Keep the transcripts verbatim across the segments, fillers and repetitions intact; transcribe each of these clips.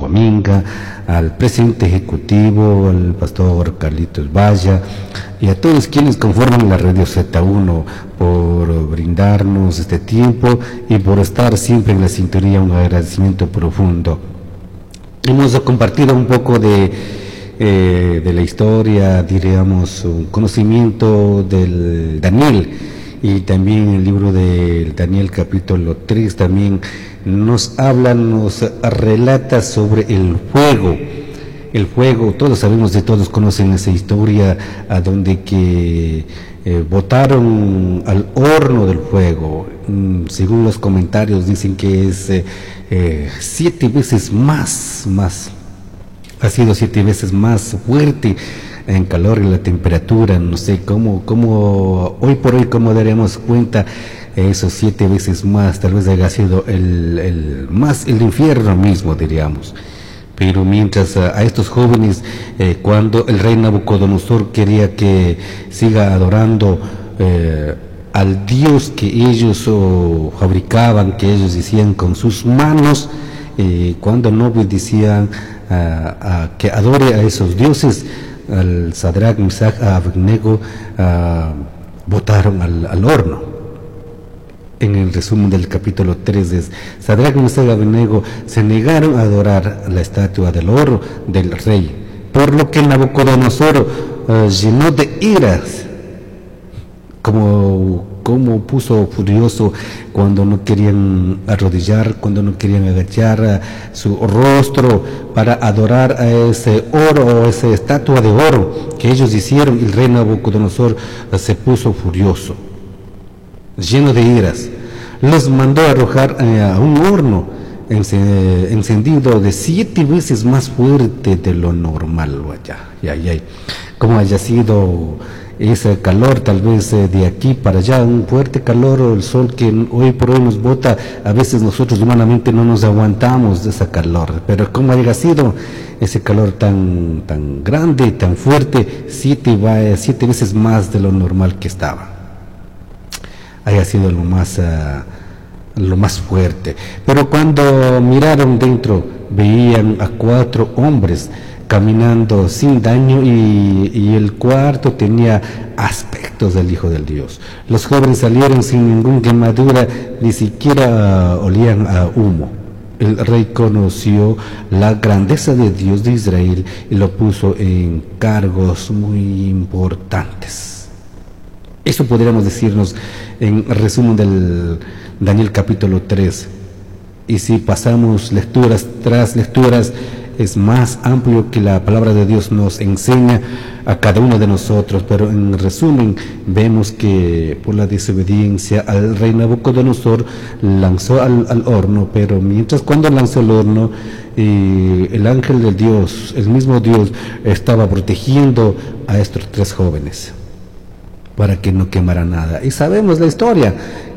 Huaminga, al presidente ejecutivo, al pastor Carlitos Valla y a todos quienes conforman la Radio Z uno por brindarnos este tiempo y por estar siempre en la sintonía. Un agradecimiento profundo. Hemos compartido un poco de, eh, de la historia, diríamos, un conocimiento del Daniel, y también el libro de Daniel capítulo tres también nos habla, nos relata sobre el fuego. El fuego, todos sabemos de todos conocen esa historia a donde que eh, botaron al horno del fuego. Mm, según los comentarios dicen que es eh, eh, siete veces más, más, ha sido siete veces más fuerte en calor y la temperatura. No sé cómo, cómo hoy por hoy cómo daremos cuenta esos siete veces más, tal vez haya sido el, el más el infierno mismo, diríamos. Pero mientras a, a estos jóvenes, eh, cuando el rey Nabucodonosor quería que siga adorando eh, al Dios que ellos oh, fabricaban, que ellos hacían con sus manos, eh, cuando no obedecían a, a que adore a esos dioses, al Sadrach, Mesach, a Abednego, uh, botaron al, al horno. En el resumen del capítulo tres es: Sadrach, Mesach y Abednego se negaron a adorar la estatua del oro del rey, por lo que Nabucodonosor uh, llenó de iras, como, como puso furioso cuando no querían arrodillar, cuando no querían agachar uh, su rostro para adorar a ese oro, o esa estatua de oro que ellos hicieron. El rey Nabucodonosor uh, se puso furioso, lleno de iras. Los mandó a arrojar eh, a un horno encendido de siete veces más fuerte de lo normal. Ya, ya, ya. Como haya sido ese calor, tal vez eh, de aquí para allá, un fuerte calor, o el sol que hoy por hoy nos bota, a veces nosotros humanamente no nos aguantamos de ese calor, pero como haya sido ese calor tan, tan grande, tan fuerte, siete, siete veces más de lo normal que estaba, haya sido lo más, uh, lo más fuerte. Pero cuando miraron dentro, veían a cuatro hombres caminando sin daño, y, y el cuarto tenía aspectos del Hijo del Dios. Los jóvenes salieron sin ninguna quemadura, ni siquiera uh, olían a humo. El rey conoció la grandeza de Dios de Israel y lo puso en cargos muy importantes. Eso podríamos decirnos en resumen del Daniel capítulo tres. Y si pasamos lecturas tras lecturas, es más amplio que la palabra de Dios nos enseña a cada uno de nosotros. Pero en resumen, vemos que por la desobediencia al rey Nabucodonosor lanzó al, al horno, pero mientras cuando lanzó al horno, eh, el ángel de Dios, el mismo Dios, estaba protegiendo a estos tres jóvenes para que no quemara nada. Y sabemos la historia,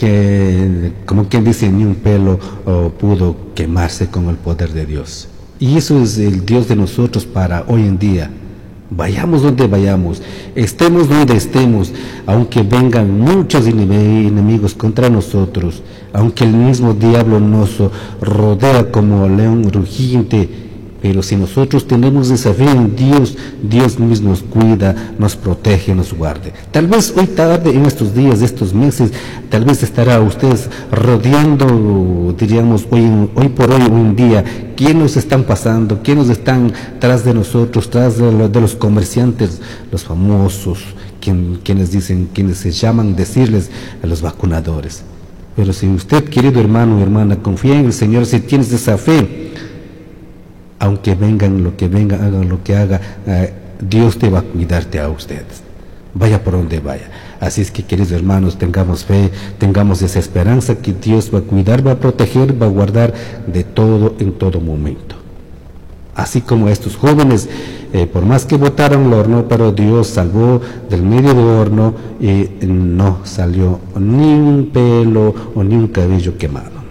que como quien dice, ni un pelo oh, pudo quemarse con el poder de Dios. Y eso es el Dios de nosotros para hoy en día. Vayamos donde vayamos, estemos donde estemos, aunque vengan muchos enemigos contra nosotros, aunque el mismo diablo nos rodea como león rugiente, pero si nosotros tenemos esa fe en Dios, Dios mismo nos cuida, nos protege, nos guarde. Tal vez hoy tarde, en estos días, estos meses, tal vez estará ustedes rodeando, diríamos, hoy, hoy por hoy, un día, quién nos están pasando, quiénes están tras de nosotros, tras de, lo, de los comerciantes, los famosos, quien, quienes dicen, quienes se llaman decirles a los vacunadores. Pero si usted, querido hermano o hermana, confía en el Señor, si tienes esa fe, aunque vengan lo que venga, hagan lo que haga, eh, Dios te va a cuidarte a ustedes, vaya por donde vaya. Así es que, queridos hermanos, tengamos fe, tengamos esa esperanza que Dios va a cuidar, va a proteger, va a guardar de todo en todo momento. Así como estos jóvenes, eh, por más que botaron el horno, pero Dios salvó del medio del horno y no salió ni un pelo o ni un cabello quemado.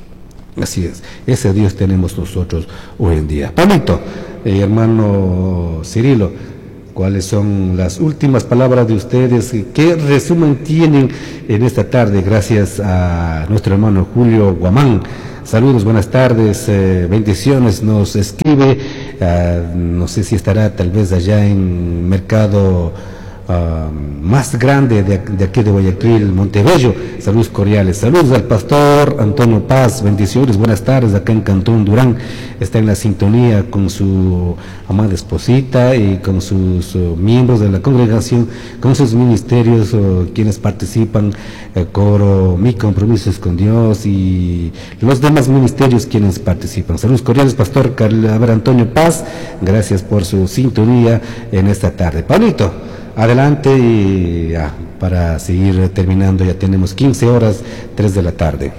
Así es, ese Dios tenemos nosotros hoy en día. Pablito, eh, hermano Cirilo, ¿cuáles son las últimas palabras de ustedes? ¿Qué resumen tienen en esta tarde? Gracias a nuestro hermano Julio Guamán, saludos, buenas tardes, eh, bendiciones, nos escribe, uh, no sé si estará tal vez allá en Mercado Uh, más grande de, de aquí de Guayaquil, Montebello. Saludos cordiales, saludos al pastor Antonio Paz, bendiciones, buenas tardes, acá en Cantón Durán, está en la sintonía con su amada esposita y con sus uh, miembros de la congregación, con sus ministerios, uh, quienes participan, el coro Mi Compromiso es con Dios y los demás ministerios quienes participan. Saludos cordiales, pastor Carl, a ver, Antonio Paz, gracias por su sintonía en esta tarde. Pablito, adelante y ya, para seguir terminando, ya tenemos quince horas, tres de la tarde.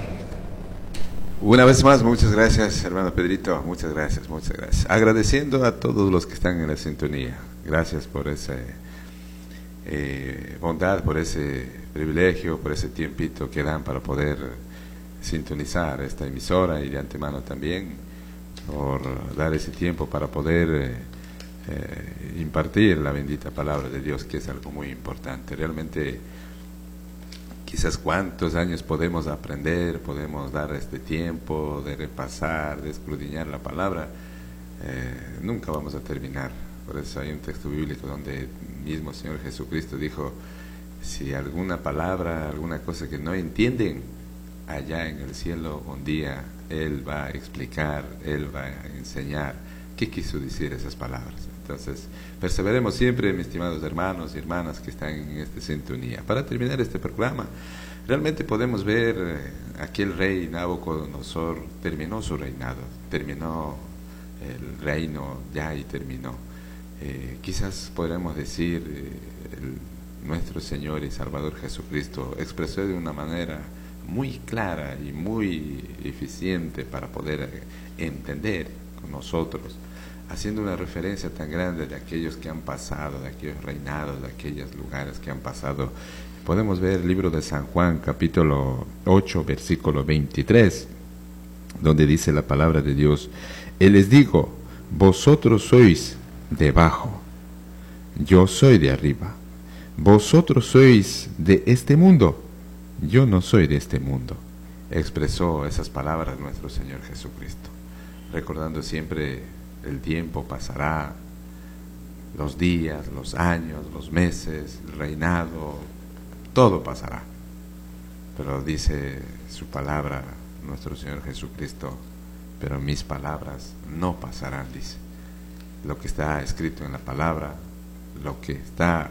Una vez más, muchas gracias, hermano Pedrito, muchas gracias, muchas gracias. Agradeciendo a todos los que están en la sintonía, gracias por esa eh, bondad, por ese privilegio, por ese tiempito que dan para poder sintonizar esta emisora y de antemano también por dar ese tiempo para poder Eh, Eh, impartir la bendita palabra de Dios, que es algo muy importante. Realmente, quizás cuántos años podemos aprender, podemos dar este tiempo de repasar, de escudriñar la palabra, eh, nunca vamos a terminar. Por eso hay un texto bíblico donde mismo Señor Jesucristo dijo: si alguna palabra, alguna cosa que no entienden, allá en el cielo un día Él va a explicar, Él va a enseñar qué quiso decir esas palabras. Entonces, perseveremos siempre, mis estimados hermanos y hermanas que están en esta sintonía. Para terminar este programa, realmente podemos ver eh, aquel rey Nabucodonosor terminó su reinado, terminó el reino ya y terminó. Eh, quizás podremos decir, eh, el, nuestro Señor y Salvador Jesucristo expresó de una manera muy clara y muy eficiente para poder entender con nosotros, haciendo una referencia tan grande de aquellos que han pasado, de aquellos reinados, de aquellos lugares que han pasado. Podemos ver el libro de San Juan, capítulo ocho, versículo veintitrés, donde dice la palabra de Dios: Él les digo, vosotros sois de abajo, yo soy de arriba. Vosotros sois de este mundo, yo no soy de este mundo. Expresó esas palabras nuestro Señor Jesucristo, recordando siempre: el tiempo pasará, los días, los años, los meses, el reinado, todo pasará. Pero dice su palabra, nuestro Señor Jesucristo, pero mis palabras no pasarán, dice. Lo que está escrito en la palabra, lo que está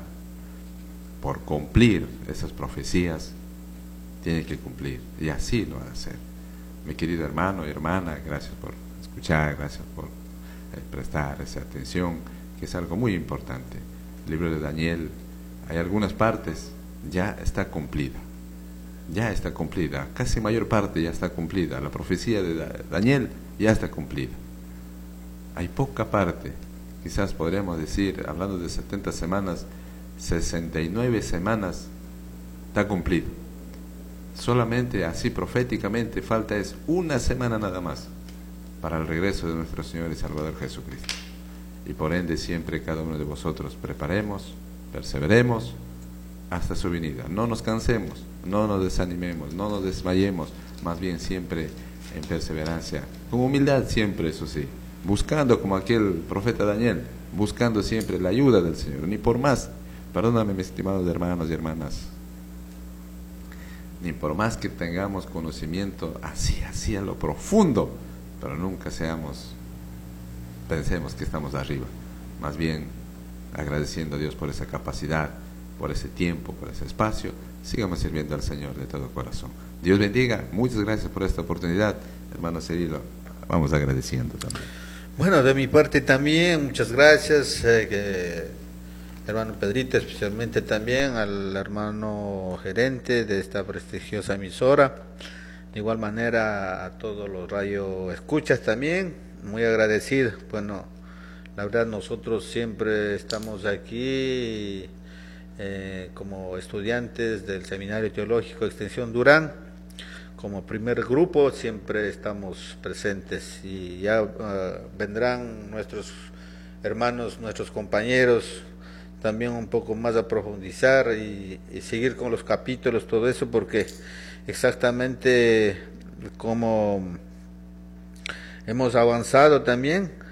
por cumplir, esas profecías, tiene que cumplir, y así lo va a hacer. Mi querido hermano y hermana, gracias por escuchar, gracias por prestar esa atención, que es algo muy importante. El libro de Daniel, hay algunas partes, ya está cumplida, ya está cumplida, casi mayor parte ya está cumplida. La profecía de Daniel ya está cumplida. Hay poca parte, quizás podríamos decir, hablando de setenta semanas, sesenta y nueve semanas está cumplido. Solamente así proféticamente falta es una semana nada más para el regreso de nuestro Señor y Salvador Jesucristo. Y por ende siempre cada uno de vosotros preparemos, perseveremos hasta su venida. No nos cansemos, no nos desanimemos, no nos desmayemos, más bien siempre en perseverancia, con humildad siempre, eso sí, buscando como aquel profeta Daniel, buscando siempre la ayuda del Señor. Ni por más, perdóname mis estimados hermanos y hermanas, ni por más que tengamos conocimiento así, así a lo profundo, pero nunca seamos, pensemos que estamos arriba, más bien agradeciendo a Dios por esa capacidad, por ese tiempo, por ese espacio. Sigamos sirviendo al Señor de todo corazón. Dios bendiga, muchas gracias por esta oportunidad, hermano Cirilo, vamos agradeciendo también. Bueno, de mi parte también, muchas gracias, eh, que, hermano Pedrito, especialmente también al hermano gerente de esta prestigiosa emisora. De igual manera a todos los radio escuchas también, muy agradecido. Bueno, la verdad nosotros siempre estamos aquí eh, como estudiantes del Seminario Teológico Extensión Durán, como primer grupo siempre estamos presentes, y ya uh, vendrán nuestros hermanos, nuestros compañeros también un poco más a profundizar y, y seguir con los capítulos, todo eso, porque exactamente como hemos avanzado también